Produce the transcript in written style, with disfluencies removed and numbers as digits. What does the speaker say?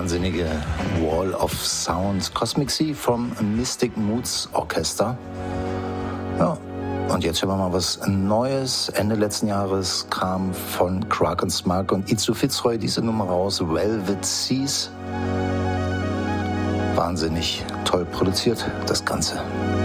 wahnsinnige Wall of Sound. Cosmic Sea vom Mystic Moods Orchester. Ja, und jetzt hören wir mal was Neues. Ende letzten Jahres kam von Krakensmug und Itzu Fitzroy diese Nummer raus, Velvet Seas. Wahnsinnig toll produziert, das Ganze.